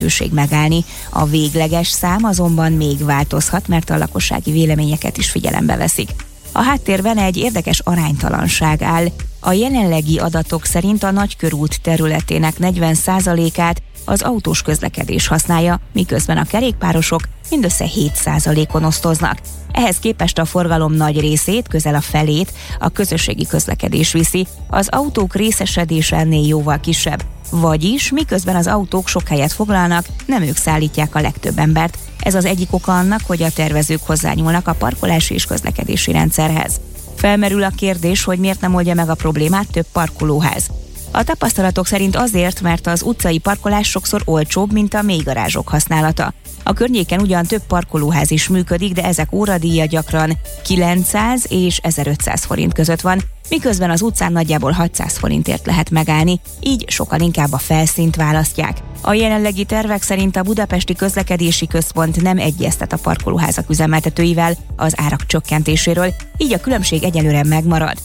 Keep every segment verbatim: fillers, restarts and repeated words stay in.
lehetőség megállni. A végleges szám azonban még változhat, mert a lakossági véleményeket is figyelembe veszik. A háttérben egy érdekes aránytalanság áll. A jelenlegi adatok szerint a Nagykörút területének negyven százalékát az autós közlekedés használja, miközben a kerékpárosok mindössze hét százalékon osztoznak. Ehhez képest a forgalom nagy részét, közel a felét a közösségi közlekedés viszi, az autók részesedése ennél jóval kisebb. Vagyis, miközben az autók sok helyet foglalnak, nem ők szállítják a legtöbb embert. Ez az egyik oka annak, hogy a tervezők hozzányúlnak a parkolási és közlekedési rendszerhez. Felmerül a kérdés, hogy miért nem oldja meg a problémát több parkolóház. A tapasztalatok szerint azért, mert az utcai parkolás sokszor olcsóbb, mint a mélygarázsok használata. A környéken ugyan több parkolóház is működik, de ezek óradíja gyakran kilencszáz és ezerötszáz forint között van, miközben az utcán nagyjából hatszáz forintért lehet megállni, így sokkal inkább a felszínt választják. A jelenlegi tervek szerint a Budapesti Közlekedési Központ nem egyeztet a parkolóházak üzemeltetőivel az árak csökkentéséről, így a különbség egyelőre megmarad.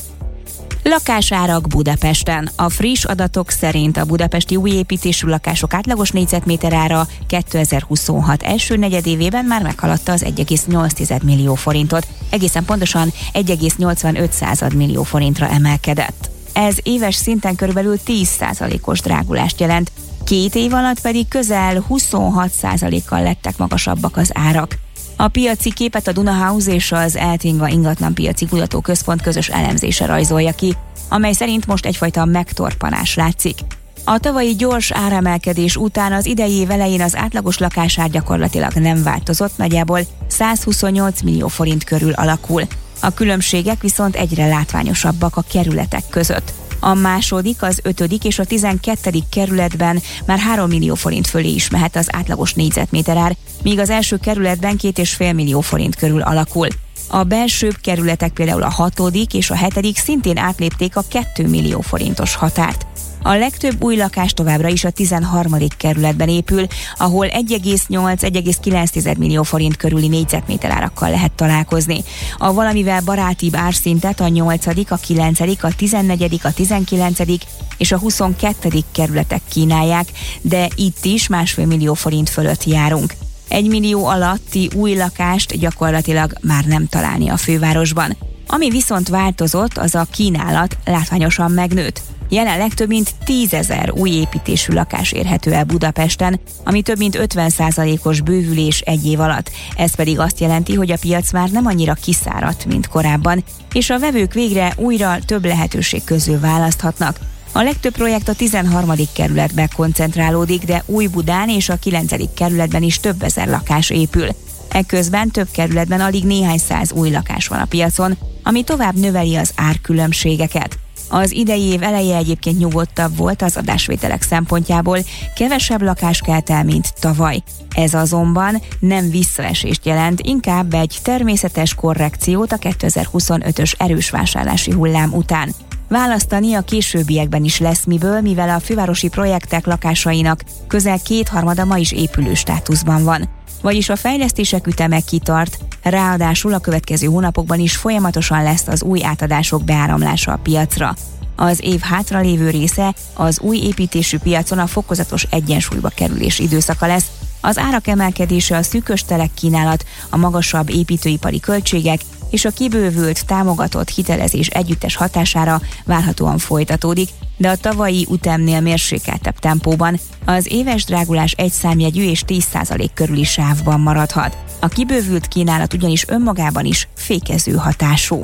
Lakásárak Budapesten. A friss adatok szerint a budapesti új építésű lakások átlagos négyzetméter ára kétezer-huszonhat első negyedévében már meghaladta az egy egész nyolc millió forintot, egészen pontosan egy egész nyolcvanöt millió forintra emelkedett. Ez éves szinten körülbelül tíz százalékos drágulást jelent, két év alatt pedig közel huszonhat százalékkal lettek magasabbak az árak. A piaci képet a Dunahouse és az Eltinga ingatlanpiaci kutatóközpont közös elemzése rajzolja ki, amely szerint most egyfajta megtorpanás látszik. A tavalyi gyors áremelkedés után az idei év elején az átlagos lakásár gyakorlatilag nem változott, nagyjából százhuszonnyolc millió forint körül alakul. A különbségek viszont egyre látványosabbak a kerületek között. A második, az ötödik és a tizenkettedik kerületben már három millió forint fölé is mehet az átlagos négyzetméterár, míg az első kerületben két és fél millió forint körül alakul. A belsőbb kerületek, például a hatodik és a hetedik szintén átlépték a két millió forintos határt. A legtöbb új lakás továbbra is a tizenharmadik kerületben épül, ahol egy egész nyolc - egy egész kilenc millió forint körüli négyzetméter árakkal lehet találkozni. A valamivel barátibb árszintet a nyolcadik, a kilencedik, a tizennegyedik, a tizenkilencedik és a huszonkettedik kerületek kínálják, de itt is másfél millió forint fölött járunk. Egy millió alatti új lakást gyakorlatilag már nem találni a fővárosban. Ami viszont változott, az a kínálat látványosan megnőtt. Jelenleg több mint tízezer új építésű lakás érhető el Budapesten, ami több mint ötven százalékos bővülés egy év alatt. Ez pedig azt jelenti, hogy a piac már nem annyira kiszáradt, mint korábban, és a vevők végre újra több lehetőség közül választhatnak. A legtöbb projekt a tizenharmadik kerületben koncentrálódik, de Újbudán és a kilencedik kerületben is több ezer lakás épül. Ekközben több kerületben alig néhány száz új lakás van a piacon, ami tovább növeli az árkülönbségeket. Az idei év eleje egyébként nyugodtabb volt az adásvételek szempontjából, kevesebb lakás kelt el, mint tavaly. Ez azonban nem visszaesést jelent, inkább egy természetes korrekciót a kétezer-huszonötös erős vásárlási hullám után. Választani a későbbiekben is lesz miből, mivel a fővárosi projektek lakásainak közel kétharmada ma is épülő státuszban van. Vagyis a fejlesztések üteme kitart, ráadásul a következő hónapokban is folyamatosan lesz az új átadások beáramlása a piacra. Az év hátralévő része az új építésű piacon a fokozatos egyensúlyba kerülés időszaka lesz. Az árak emelkedése, a szűkös telekkínálat, a magasabb építőipari költségek és a kibővült, támogatott hitelezés együttes hatására várhatóan folytatódik, de a tavalyi ütemnél mérsékeltebb tempóban. Az éves drágulás egy számjegyű és tíz százalék körüli sávban maradhat. A kibővült kínálat ugyanis önmagában is fékező hatású.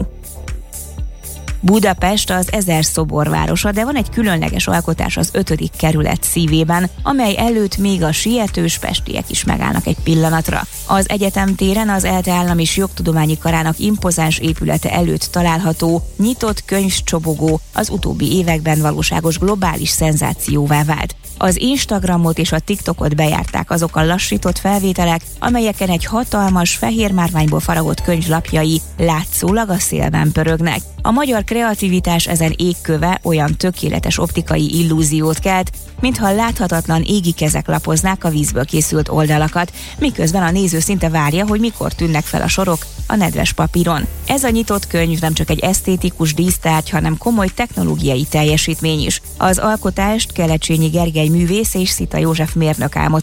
Budapest az ezer szobor városa, de van egy különleges alkotás az ötödik kerület szívében, amely előtt még a sietős pestiek is megállnak egy pillanatra. Az egyetem téren az ELTE Állam és Jogtudományi Karának impozáns épülete előtt található nyitott könyvcsobogó az utóbbi években valóságos globális szenzációvá vált. Az Instagramot és a TikTokot bejárták azok a lassított felvételek, amelyeken egy hatalmas fehér márványból faragott könyv lapjai látszólag a szélben pörögnek. A magyar kreativitás ezen égköve olyan tökéletes optikai illúziót kelt, mintha láthatatlan égi kezek lapoznák a vízből készült oldalakat, miközben a néző szinte várja, hogy mikor tűnnek fel a sorok a nedves papíron. Ez a nyitott könyv nem csak egy esztétikus dísztárgy, hanem komoly technológiai teljesítmény is. Az alkotást Kelecsényi Gergely művész és Szita József mérnök álmodta